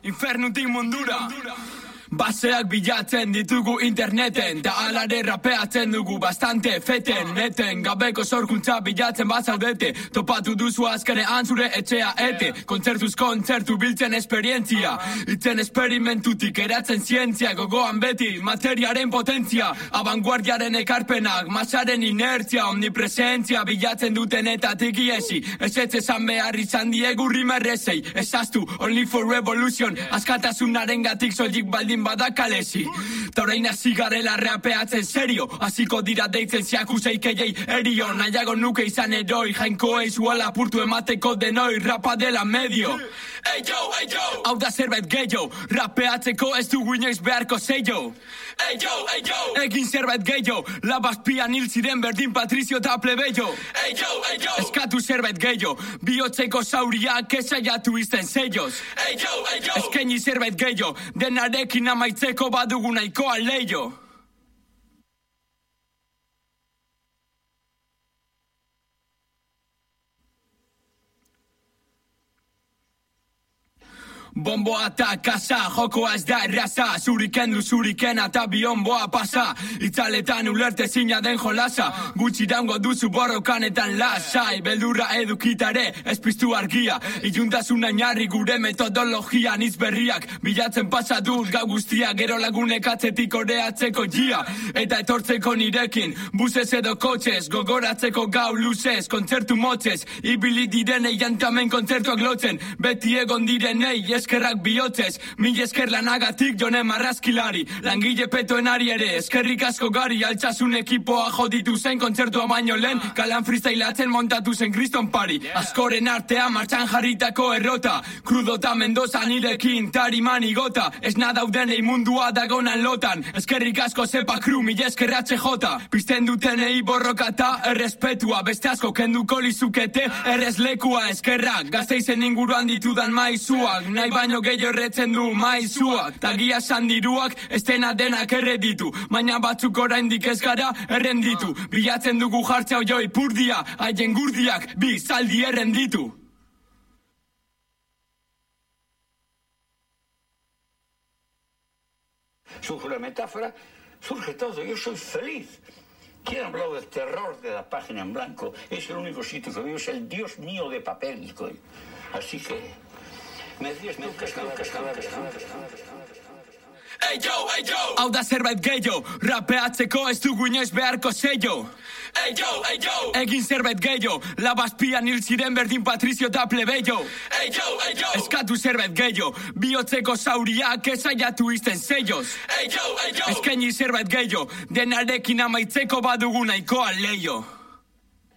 infernutik mundura. Baseak bilatzen ditugu interneten, ta alare rapeatzen dugu bastante feten. Neten gabeko sorkuntza bilatzen bazaudete, topatu duzu azkenean zure etxea ete. Kontzertuz kontzertu biltzen esperientzia, itzen esperimentutik eratzen zientzia. Gogoan beti materiaren potentzia, abanguardiaren ekarpenak, masaren inertzia, omnipresentzia bilatzen dutenetatik iesi. Ez esan behar izan diegu rimerrezei, ezaztu, only for revolution, askatasunaren gatik soilik baldin badakalesi. Ta orain hasi garela rapeatzen serio, hasiko dira deitzen ziakuseikeiei erio. Nahiago nuke izan eroi, jainkoei zuala apurtu emateko denoi, rapa dela medio. Hey yo, hau da zerbait gehiago, rapeatzeko ez dugu inoiz beharko zeio. Hey yo, egin zerbait gehiago, labazpian hil ziren berdin Patrizio eta plebeio. Hey yo, eskatu zerbait gehiago, bihotzeko zauriak esaiatu izten zeioz. Hey yo, eskaini zerbait gehiago, denarekin amaitzeko badugu nahikoa leio. Bomboa eta kasa, jokoa ez da erraza. Zuriken du zurikena eta bionboa pasa. Itzaletan ulerte zina den jolasa, gutxi daungo duzu borrokanetan lasai. Beldurra edukitare, ez piztu argia, iluntasuna inarri gure metodologia. Niz berriak, bilatzen pasa dut gau guztia, gero lagunek atzetik oreatzeko gia. Eta etortzeko nirekin, buzez edo kotxez, gogoratzeko gau luzez, kontzertu motzez. Ibili direnei jantamen kontzertuak lotzen, beti egon direnei eskerrak bihotzez, mil esker lanagatik jone marrazkilari, langile petoenari ere, eskerrik asko gari, altsasun ekipoa joditu zen kontzertua baino lehen, kalan freestylatzen montatu zen kriston pari, askoren artea martxan jarritako errota, krudota Mendoza nirekin, tariman igota, ez nadaudenei mundua dagonan lotan, eskerrik asko zepa kru, mil esker HJ, pizten dutenei borrokata errespetua, beste asko kenduko lizukete errezlekua, eskerrak, Gasteizen inguruan ditudan maizuak, nahi baino gehiago erretzen du maizuak, tagia sandiruak ez dena denak erreditu, baina batzuk oraindik ez gara errenditu, bilatzen dugu jartzea oioi purdia, haien gurdiak bi zaldi errenditu. Surge la metáfora, surge todo, yo soy feliz. ¿Quién ha hablado del terror de la página en blanco? Es el único sitio que vivo, es el Dios mío de papel. Así que... Me decías tú que Hey yo, hau da zerbait gehiago, rapeatzeko ez dugu inoiz beharko zeio. Hey yo, egin zerbait gehiago, labazpian hil ziren berdin Patrizio eta plebeio. Hey yo, eskatu zerbait gehiago, bihotzeko zauriak esaiatu izten zeioz. Hey yo, eskaini zerbait gehiago, denarekin amaitzeko badugu nahikoa leio.